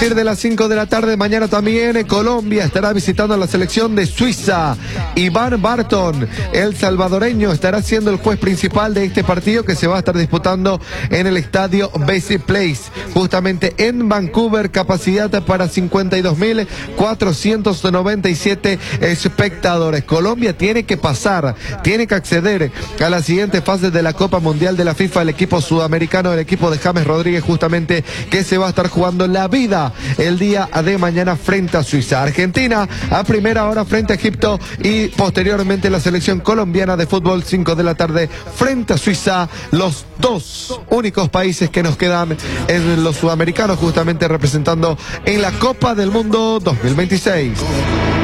partir de las 5 de la tarde mañana también Colombia estará visitando a la selección de Suiza. Iván Barton, el salvadoreño, estará siendo el juez principal de este partido que se va a estar disputando en el estadio Basic Place, justamente en Vancouver, capacidad para 52.497 espectadores. Colombia tiene que pasar, tiene que acceder a la siguiente fase de la Copa Mundial de la FIFA, el equipo sudamericano, el equipo de James Rodríguez, justamente, que se va a estar jugando la vida el día de mañana frente a Suiza. Argentina a primera hora frente a Egipto y posteriormente la selección colombiana de fútbol 5 de la tarde frente a Suiza, los dos únicos países que nos quedan en los sudamericanos, justamente representando en la Copa del Mundo 2026.